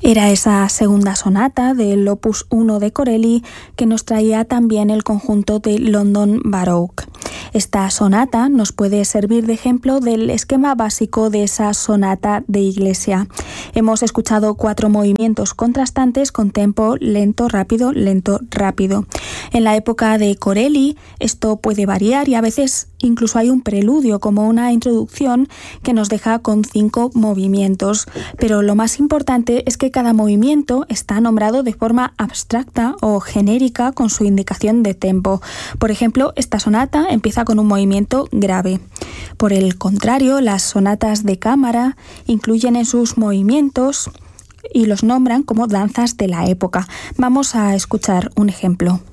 Era esa segunda sonata del Opus 1 de Corelli que nos traía también el conjunto de London Baroque. Esta sonata nos puede servir de ejemplo del esquema básico de esa sonata de iglesia. Hemos escuchado 4 movimientos contrastantes con tempo lento, rápido, lento, rápido. En la época de Corelli esto puede variar y a veces incluso hay un preludio como una introducción que nos deja con 5 movimientos. Pero lo más importante es que cada movimiento está nombrado de forma abstracta o genérica con su indicación de tempo. Por ejemplo, esta sonata empieza con un movimiento grave. Por el contrario, las sonatas de cámara incluyen en sus movimientos y los nombran como danzas de la época. Vamos a escuchar un ejemplo.